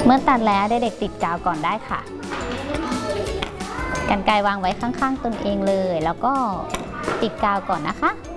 มื่อตัดแล้วเด็กๆติดกาวก่อนได้ค่ะกรรไกรวางไว้ข้างๆตนเองเลยแล้วก็ติดกาวก่อนนะคะ